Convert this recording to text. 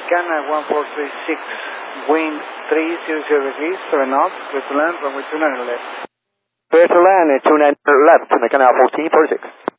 Americana 1436, wind 300 degrees, 7 knots, clear to land, runway 29 left. Clear to land at 29 left, Americana 1436.